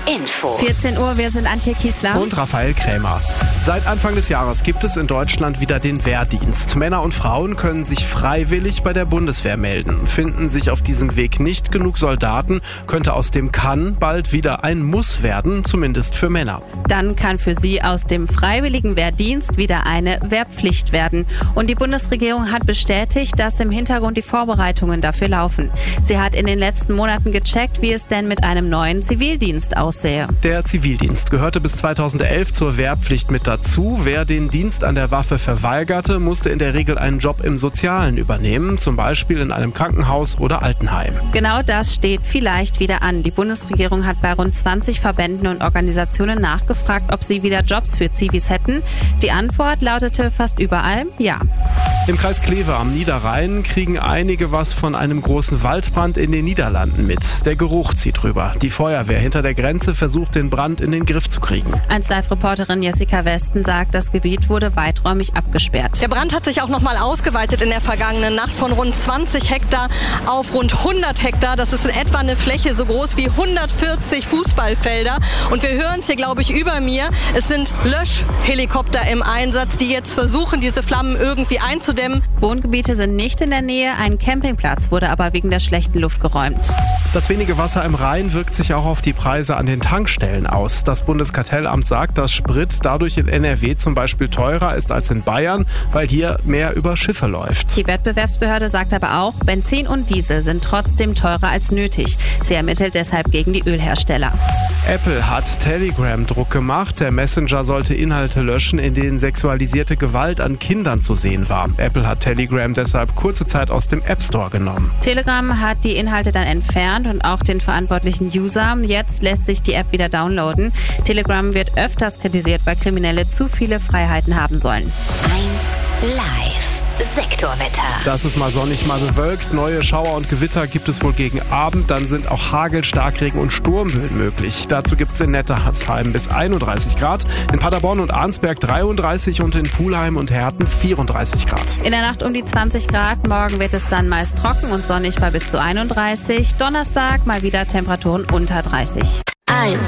Info. 14 Uhr, wir sind Antje Kiesler und Raphael Krämer. Seit Anfang des Jahres gibt es in Deutschland wieder den Wehrdienst. Männer und Frauen können sich freiwillig bei der Bundeswehr melden. Finden sich auf diesem Weg nicht genug Soldaten, könnte aus dem Kann bald wieder ein Muss werden, zumindest für Männer. Dann kann für sie aus dem freiwilligen Wehrdienst wieder eine Wehrpflicht werden. Und die Bundesregierung hat bestätigt, dass im Hintergrund die Vorbereitungen dafür laufen. Sie hat in den letzten Monaten gecheckt, wie es denn mit einem neuen Zivildienst aussähe. Der Zivildienst gehörte bis 2011 zur Wehrpflicht mit dazu. Wer den Dienst an der Waffe verweigerte, musste in der Regel einen Job im Sozialen übernehmen, zum Beispiel in einem Krankenhaus oder Altenheim. Genau das steht vielleicht wieder an. Die Bundesregierung hat bei rund 20 Verbänden und Organisationen nachgefragt, ob sie wieder Jobs für Zivis hätten. Die Antwort lautete fast überall ja. Im Kreis Kleve am Niederrhein kriegen einige was von einem großen Waldbrand in den Niederlanden mit. Der Geruch zieht rüber. Die Feuerwehr hinter der Grenze versucht, den Brand in den Griff zu kriegen. 1Live-Reporterin Jessica Westen sagt, das Gebiet wurde weiträumig abgesperrt. Der Brand hat sich auch noch mal ausgeweitet in der vergangenen Nacht von rund 20 Hektar auf rund 100 Hektar. Das ist in etwa eine Fläche so groß wie 140 Fußballfelder. Und wir hören es hier, glaube ich, über mir. Es sind Löschhelikopter im Einsatz, die jetzt versuchen, diese Flammen irgendwie einzudämmen. Wohngebiete sind nicht in der Nähe. Ein Campingplatz wurde aber wegen der schlechten Luft geräumt. Das wenige Wasser im Rhein wirkt sich auch auf die Preise an den Tankstellen aus. Das Bundeskartellamt sagt, dass Sprit dadurch in NRW zum Beispiel teurer ist als in Bayern, weil hier mehr über Schiffe läuft. Die Wettbewerbsbehörde sagt aber auch, Benzin und Diesel sind trotzdem teurer als nötig. Sie ermittelt deshalb gegen die Ölhersteller. Apple hat Telegram Druck gemacht. Der Messenger sollte Inhalte löschen, in denen sexualisierte Gewalt an Kindern zu sehen war. Apple hat Telegram deshalb kurze Zeit aus dem App Store genommen. Telegram hat die Inhalte dann entfernt und auch den verantwortlichen User. Jetzt lässt sich die App wieder downloaden. Telegram wird öfters kritisiert, weil Kriminelle zu viele Freiheiten haben sollen. 1Live Sektorwetter. Das ist mal sonnig, mal bewölkt. Neue Schauer und Gewitter gibt es wohl gegen Abend. Dann sind auch Hagel, Starkregen und Sturmböen möglich. Dazu gibt es in Nettersheim bis 31 Grad, in Paderborn und Arnsberg 33 und in Pulheim und Herten 34 Grad. In der Nacht um die 20 Grad. Morgen wird es dann meist trocken und sonnig bei bis zu 31. Donnerstag mal wieder Temperaturen unter 30. 1